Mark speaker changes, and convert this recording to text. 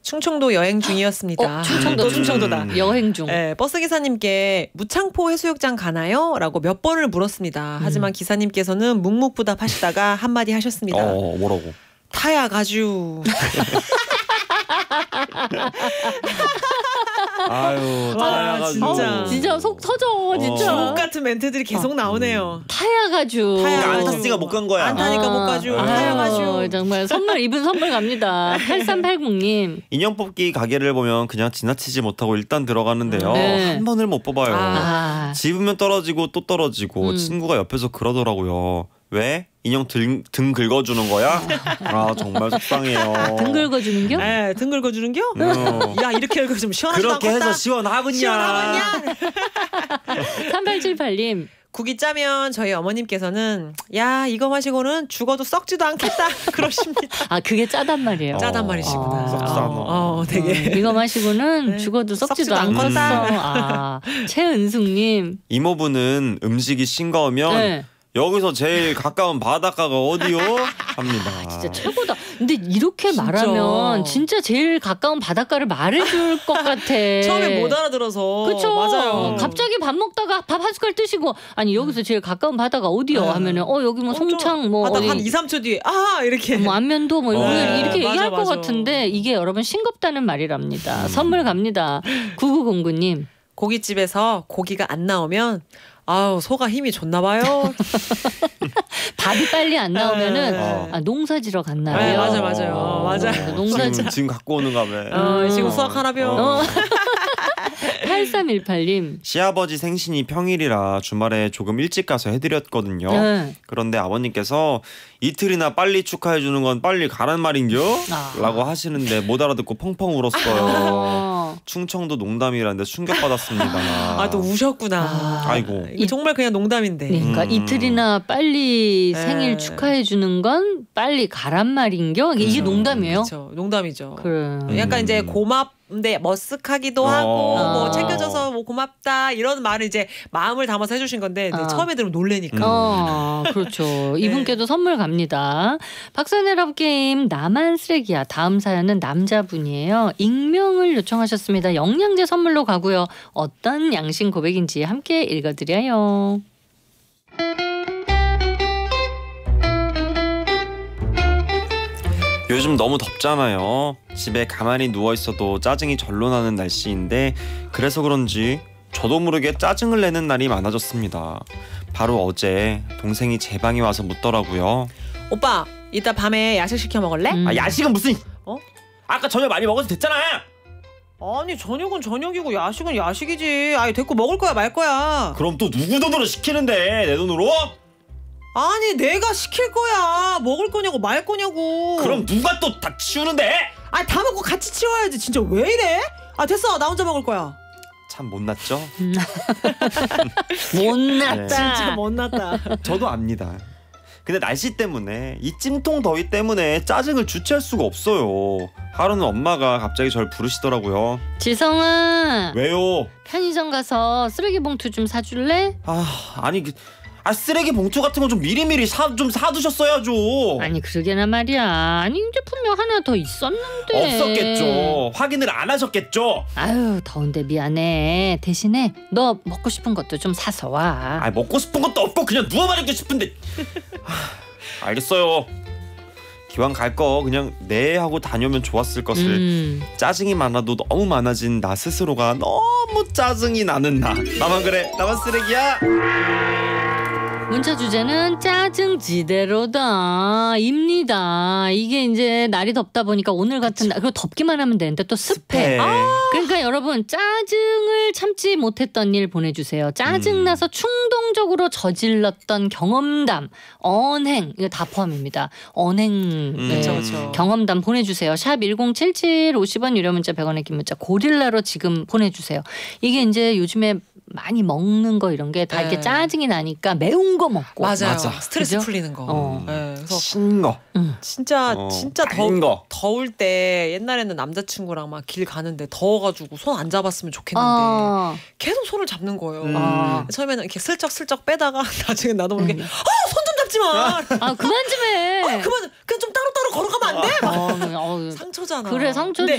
Speaker 1: 충청도 여행 중이었습니다.
Speaker 2: 충청도다. 여행 중.
Speaker 1: 네, 버스 기사님께 무창포 해수욕장 가나요? 라고 몇 번을 물었습니다. 하지만 기사님께서는 묵묵부답하시다가 한마디 하셨습니다.
Speaker 3: 뭐라고?
Speaker 1: 타야 가주.
Speaker 3: 아유,
Speaker 1: 진짜
Speaker 2: 속 터져. 진짜
Speaker 1: 주옥 같은 멘트들이 계속 나오네요.
Speaker 2: 타야가지고.
Speaker 3: 안 탔으니까 못 간 거야.
Speaker 1: 안 타니까 못 가죠. 타야가지고.
Speaker 2: 정말 이분 선물 갑니다. 8380님.
Speaker 3: 인형 뽑기 가게를 보면 그냥 지나치지 못하고 일단 들어가는데요.
Speaker 2: 네.
Speaker 3: 한 번을 못 뽑아요. 집으면 떨어지고 또 떨어지고 친구가 옆에서 그러더라고요. 왜? 인형 등 긁어주는 거야? 아 정말 속상해요.
Speaker 2: 등 긁어주는겨?
Speaker 1: 네, 등 긁어주는겨? 야 이렇게 긁어주면 시원하지
Speaker 3: 그렇게
Speaker 1: 않겠다.
Speaker 3: 해서 시원하겠냐?
Speaker 2: 3878님.
Speaker 1: 국이 짜면 저희 어머님께서는 야 이거 마시고는 죽어도 썩지도 않겠다 그러십니다.
Speaker 2: 아 그게 짜단 말이에요.
Speaker 1: 짜단 말이시구나.
Speaker 3: 썩싸노.
Speaker 1: 되게
Speaker 2: 이거 마시고는 죽어도 썩지도 않겠어. 최은숙님.
Speaker 3: 이모부는 음식이 싱거우면 여기서 제일 가까운 바닷가가 어디요? 합니다.
Speaker 2: 진짜 최고다. 근데 이렇게 말하면 진짜 제일 가까운 바닷가를 말해줄 것 같아.
Speaker 1: 처음에 못 알아들어서.
Speaker 2: 그쵸.
Speaker 1: 맞아요.
Speaker 2: 갑자기 밥 먹다가 밥 한 숟갈 드시고 아니 여기서 제일 가까운 바다가 어디요? 하면은 여기 뭐 송창 뭐
Speaker 1: 어디 한 2, 3초 뒤에 이렇게
Speaker 2: 뭐 안면도 뭐 이렇게 얘기할 것
Speaker 1: 맞아.
Speaker 2: 같은데 이게 여러분 싱겁다는 말이랍니다. 선물 갑니다. 9909님.
Speaker 1: 고깃집에서 고기가 안 나오면 소가 힘이 좋나 봐요.
Speaker 2: 밥이 빨리 안 나오면은 농사지러 갔나요?
Speaker 1: 맞아요.
Speaker 3: 지금 갖고 오는가 봐.
Speaker 1: 지금 수확하나벼.
Speaker 2: 8318님.
Speaker 3: 시아버지 생신이 평일이라 주말에 조금 일찍 가서 해드렸거든요. 그런데 아버님께서 이틀이나 빨리 축하해주는 건 빨리 가란 말인겨? 라고 하시는데 못 알아듣고 펑펑 울었어요. 충청도 농담이라는데 충격받았습니다.
Speaker 1: 또 우셨구나.
Speaker 3: 아이고.
Speaker 1: 이거 정말 그냥 농담인데.
Speaker 2: 그러니까 이틀이나 빨리 생일 축하해주는 건 빨리 가란 말인겨? 이게 농담이에요?
Speaker 1: 그렇죠. 농담이죠.
Speaker 2: 그래.
Speaker 1: 약간 이제 고맙는데 머쓱하기도 하고 뭐 챙겨줘서 뭐 고맙다 이런 말을 이제 마음을 담아서 해주신 건데 처음에 들으면 놀래니까.
Speaker 2: 그렇죠. 이분께도 선물 갑니다. 박선의 러브게임 나만 쓰레기야. 다음 사연은 남자분이에요. 익명을 요청하셨습니다. 영양제 선물로 가고요. 어떤 양심 고백인지 함께 읽어드려요.
Speaker 3: 요즘 너무 덥잖아요. 집에 가만히 누워있어도 짜증이 절로 나는 날씨인데 그래서 그런지 저도 모르게 짜증을 내는 날이 많아졌습니다. 바로 어제 동생이 제 방에 와서 묻더라고요.
Speaker 1: 오빠 이따 밤에 야식 시켜 먹을래?
Speaker 3: 야식은 무슨 아까 저녁 많이 먹어도 됐잖아.
Speaker 1: 아니 저녁은 저녁이고 야식은 야식이지. 됐고 먹을 거야 말 거야.
Speaker 3: 그럼 또 누구 돈으로 시키는데 내 돈으로?
Speaker 1: 아니 내가 시킬 거야. 먹을 거냐고 말 거냐고.
Speaker 3: 그럼 누가 또 다 치우는데?
Speaker 1: 다 먹고 같이 치워야지. 진짜 왜 이래? 됐어 나 혼자 먹을 거야.
Speaker 3: 참 못났죠?
Speaker 2: 못났다.
Speaker 1: 진짜 못났다.
Speaker 3: 저도 압니다. 근데 날씨 때문에 이 찜통 더위 때문에 짜증을 주체할 수가 없어요. 하루는 엄마가 갑자기 절 부르시더라고요.
Speaker 2: 지성아.
Speaker 3: 왜요?
Speaker 2: 편의점 가서 쓰레기 봉투 좀 사줄래?
Speaker 3: 아니 쓰레기 봉투 같은 거 좀 미리미리 좀 사두셨어야죠.
Speaker 2: 아니 그러게나 말이야. 아니 이제 분명 하나 더 있었는데.
Speaker 3: 없었겠죠. 확인을 안 하셨겠죠.
Speaker 2: 아유 더운데 미안해. 대신에 너 먹고 싶은 것도 좀 사서 와.
Speaker 3: 먹고 싶은 것도 없고 그냥 누워만 있고 싶은데. 알겠어요. 기왕 갈 거 그냥 네 하고 다녀오면 좋았을 것을. 짜증이 많아도 너무 많아진 나 스스로가 너무 짜증이 나는 나만 그래. 나만 쓰레기야.
Speaker 2: 문자 주제는 짜증지대로다 입니다. 이게 이제 날이 덥다 보니까 오늘 같은 날, 그리고 덥기만 하면 되는데 또 습해. 그러니까 여러분 짜증을 참지 못했던 일 보내주세요. 짜증나서 충동적으로 저질렀던 경험담, 언행 이거 다 포함입니다. 언행 경험담 보내주세요. 샵 1077 50원 유료 문자 100원의 긴 문자 고릴라로 지금 보내주세요. 이게 이제 요즘에 많이 먹는 거 이런 게 다 이렇게 짜증이 나니까 매운 거 먹고.
Speaker 1: 맞아. 스트레스
Speaker 2: 그죠?
Speaker 1: 풀리는 거.
Speaker 3: 그래서 신 거.
Speaker 1: 진짜 더울 때 옛날에는 남자친구랑 막 길 가는데 더워가지고 손 안 잡았으면 좋겠는데 계속 손을 잡는 거예요. 처음에는 이렇게 슬쩍슬쩍 빼다가 나중에 나도 모르게 손 좀 잡지 마.
Speaker 2: 그만 좀 해.
Speaker 1: 그냥 좀 따로따로 걸어가면 안 돼? 상처잖아.
Speaker 2: 그래 상처지.